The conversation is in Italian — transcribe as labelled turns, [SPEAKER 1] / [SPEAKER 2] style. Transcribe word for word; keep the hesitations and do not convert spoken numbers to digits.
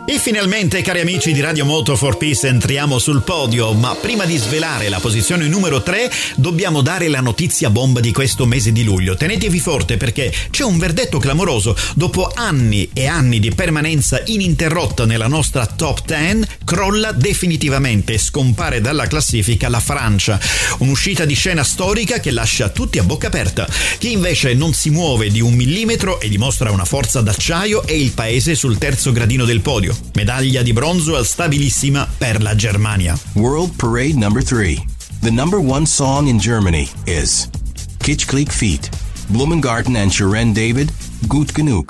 [SPEAKER 1] E finalmente, cari amici di Radio Moto for Peace, entriamo sul podio, ma prima di svelare la posizione numero tre dobbiamo dare la notizia bomba di questo mese di luglio. Tenetevi forte perché c'è un verdetto clamoroso. Dopo anni e anni di permanenza ininterrotta nella nostra top dieci, crolla definitivamente e scompare dalla classifica la Francia. Un'uscita di scena storica che lascia tutti a bocca aperta. Chi invece non si muove di un millimetro e dimostra una forza d'acciaio è il paese sul terzo gradino del podio. Medaglia di bronzo al stabilissima per la Germania.
[SPEAKER 2] World Parade number three. The number one song in Germany is Kitschklick Feet, Blumengarten and Sharon David, Gut Genug.